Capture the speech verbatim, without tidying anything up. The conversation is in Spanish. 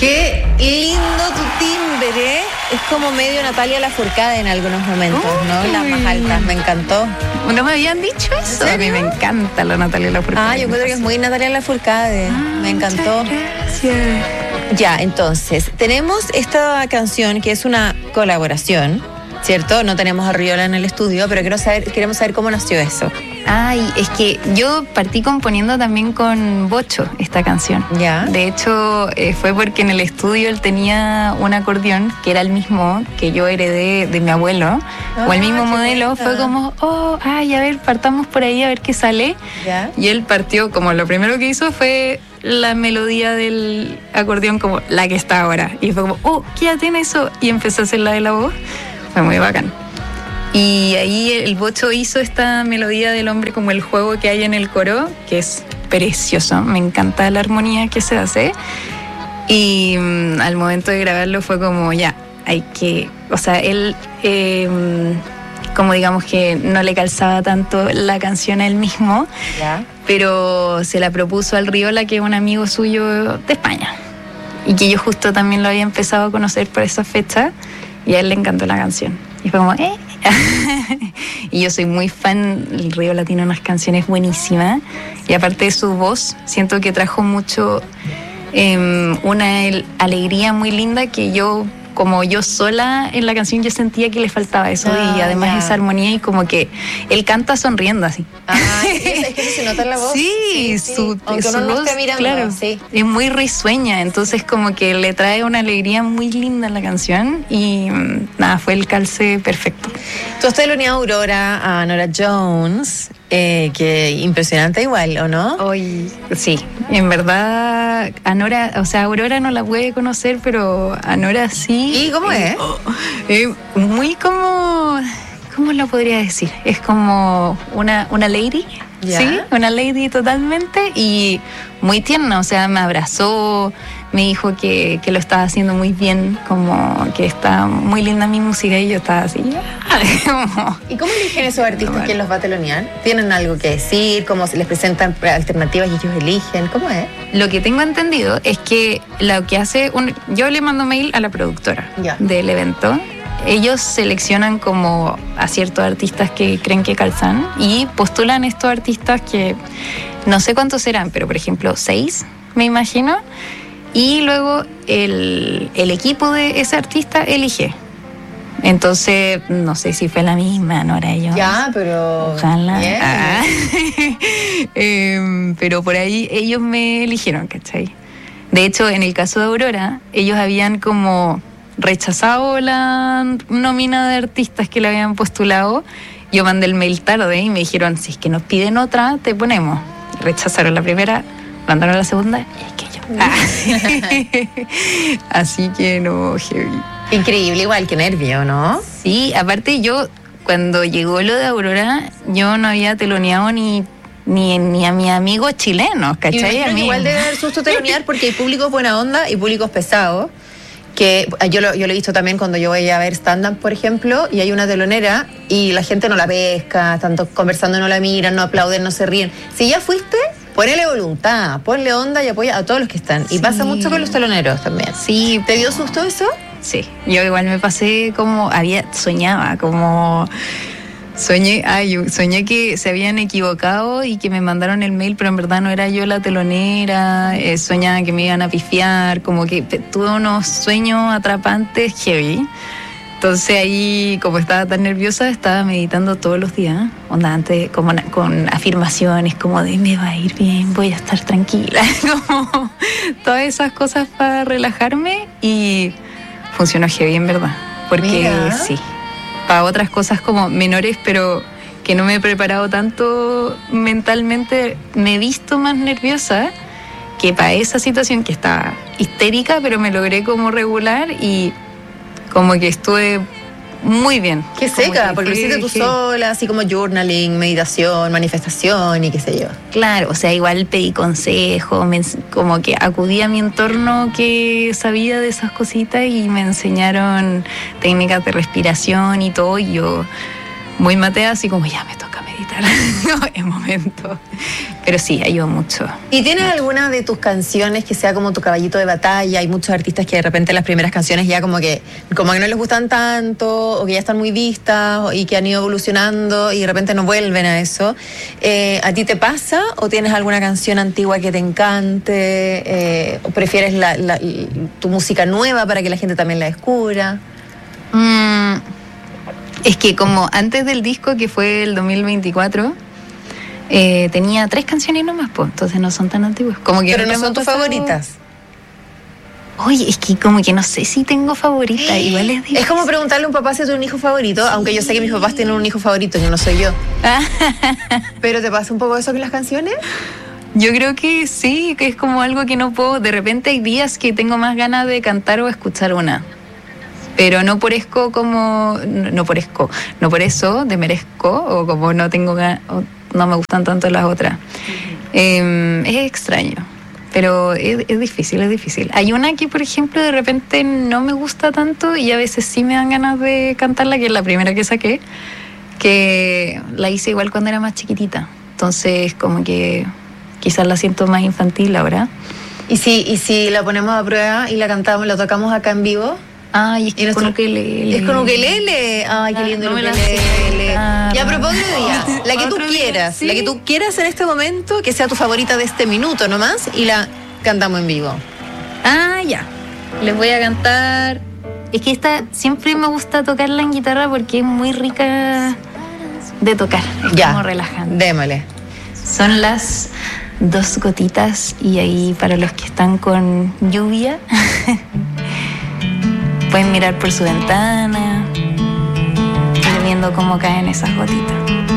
Qué lindo tu timbre. Es como medio Natalia Lafourcade en algunos momentos, Uy. ¿no? Las más altas, me encantó. ¿No me habían dicho eso? A mí me encanta la Natalia Lafourcade. Ah, yo creo que es muy Natalia Lafourcade. Ah, me encantó. Gracias. Ya, entonces, tenemos esta canción que es una colaboración, ¿cierto? No tenemos a Riola en el estudio, pero quiero saber, queremos saber cómo nació eso. Ay, es que yo partí componiendo también con Bocho esta canción. Ya. De hecho, eh, fue porque en el estudio él tenía un acordeón que era el mismo que yo heredé de mi abuelo, oh, o el mismo modelo. Fue como, oh, ay, a ver, partamos por ahí a ver qué sale. Ya. Y él partió, como lo primero que hizo fue la melodía del acordeón como la que está ahora. Y fue como, oh, ¿qué ya tiene eso? Y empezó a hacer la de la voz. Fue muy bacán. Y ahí el Bocho hizo esta melodía del hombre como el juego que hay en el coro, que es precioso, me encanta la armonía que se hace. Y um, al momento de grabarlo fue como, ya, hay que, o sea, él, eh, como digamos que no le calzaba tanto la canción a él mismo, ¿Ya? pero se la propuso al Riola, que es un amigo suyo de España, y que yo justo también lo había empezado a conocer por esa fecha, y a él le encantó la canción. Y fue como, eh. Y yo soy muy fan, el Riola tiene unas canciones buenísimas. Y aparte de su voz, siento que trajo mucho, eh, una el, alegría muy linda que yo, como yo sola en la canción, yo sentía que le faltaba eso. Ah, y además ya. esa armonía y como que él canta sonriendo así. Ah, es que se nota en la voz. Sí, sí, su, sí. Aunque su uno no voz, esté mirando, claro, sí. es muy risueña, entonces como que le trae una alegría muy linda a la canción y nada, fue el calce perfecto. Tú has teloneado a Aurora, a Norah Jones, eh, que impresionante igual, ¿o no? Hoy, sí, en verdad, a Nora, o sea, Aurora no la puede conocer, pero a Nora sí. ¿Y cómo es? Eh, oh, eh, muy como, ¿cómo lo podría decir? Es como una, una lady. ¿Ya? Sí, una lady totalmente y muy tierna, o sea, me abrazó, me dijo que, que lo estaba haciendo muy bien, como que está muy linda mi música y yo estaba así. Como... ¿Y cómo eligen esos artistas bueno. quién los va a telonear? ¿Tienen algo que decir? ¿Cómo se les presentan alternativas y ellos eligen? ¿Cómo es? Lo que tengo entendido es que lo que hace, un, yo le mando mail a la productora ya. del evento. Ellos seleccionan como a ciertos artistas que creen que calzan y postulan estos artistas que no sé cuántos serán, pero por ejemplo seis, me imagino, y luego el, el equipo de ese artista elige. Entonces, no sé si fue la misma, no era yo. Ya, pero... Ojalá. Yeah. Ah. eh, pero por ahí ellos me eligieron, ¿cachai? De hecho, en el caso de Aurora, ellos habían como... rechazado la nómina de artistas que le habían postulado. Yo mandé el mail tarde y me dijeron, si es que nos piden otra, te ponemos. Rechazaron la primera, mandaron la segunda y es que yo. Ah. Así que no, heavy. Increíble, igual, que nervio, ¿no? Sí, aparte yo, cuando llegó lo de Aurora, yo no había teloneado ni Ni, ni a mis amigos chilenos, ¿cachai? A mí igual debe dar susto telonear porque hay públicos buena onda y públicos pesados. Que yo lo, yo lo he visto también cuando yo voy a ver stand-up, por ejemplo, y hay una telonera y la gente no la pesca, están conversando, no la miran, no aplauden, no se ríen. Si ya fuiste, ponele voluntad, ponle onda y apoya a todos los que están. Sí. Y pasa mucho con los teloneros también. Sí. ¿Te dio susto eso? Sí, yo igual me pasé como, había, soñaba, como... Soñé, ay, soñé que se habían equivocado y que me mandaron el mail, pero en verdad no era yo la telonera. Eh, soñaba que me iban a pifiar, como que tuve unos sueños atrapantes heavy. Entonces ahí, como estaba tan nerviosa, estaba meditando todos los días, onda antes, como con afirmaciones, como de me va a ir bien, voy a estar tranquila, como todas esas cosas para relajarme y funcionó heavy en verdad, porque Mira. sí. Para otras cosas como menores, pero que no me he preparado tanto mentalmente, me he visto más nerviosa que para esa situación que estaba histérica, pero me logré como regular y como que estuve muy bien. Qué seca, porque lo hiciste tú sola, así como journaling, meditación, manifestación y qué sé yo. Claro, o sea, igual pedí consejo, me, como que acudí a mi entorno que sabía de esas cositas y me enseñaron técnicas de respiración y todo, y yo muy matea, así como ya me toca meditar en momento. Pero sí, ayuda mucho. ¿Y tienes mucho. alguna de tus canciones que sea como tu caballito de batalla? Hay muchos artistas que de repente las primeras canciones ya como que como que no les gustan tanto o que ya están muy vistas y que han ido evolucionando y de repente no vuelven a eso. Eh, ¿A ti te pasa o tienes alguna canción antigua que te encante? Eh, ¿O prefieres la, la, tu música nueva para que la gente también la descubra? Mm, es que como antes del disco, que fue el dos mil veinticuatro, eh, tenía tres canciones nomás, pues, entonces no son tan antiguas. Como que Pero no nunca me son ha tus pasado- favoritas. Oye, es que como que no sé si tengo favorita, igual es difícil. Es como preguntarle a un papá si es un hijo favorito, aunque yo sé que mis papás tienen un hijo favorito, que no soy yo. ¿Pero te pasa un poco eso con las canciones? Yo creo que sí, que es como algo que no puedo. De repente hay días que tengo más ganas de cantar o escuchar una. Pero no por eso como. No, no por eso. No por eso de merezco o como no tengo ganas. No me gustan tanto las otras. Eh, es extraño. Pero es, es difícil, es difícil. Hay una que, por ejemplo, de repente no me gusta tanto y a veces sí me dan ganas de cantarla, que es la primera que saqué, que la hice igual cuando era más chiquitita. Entonces, como que quizás la siento más infantil ahora. ¿Y si, y si la ponemos a prueba y la cantamos, la tocamos acá en vivo? Ay, es que Y es con nuestro- ukelele. ¿Es con ukelele? Ay, qué Ah, lindo no el me la ukelele. sé. Ah, Ya, pero no. ponle día, la que tú Otro día, quieras, sí. la que tú quieras en este momento, que sea tu favorita de este minuto nomás, y la cantamos en vivo. Ah, ya. Les voy a cantar. Es que esta siempre me gusta tocarla en guitarra porque es muy rica de tocar. Es Ya, como relajante. démosle. Son las dos gotitas y ahí para los que están con lluvia pueden mirar por su ventana y viendo cómo caen esas gotitas.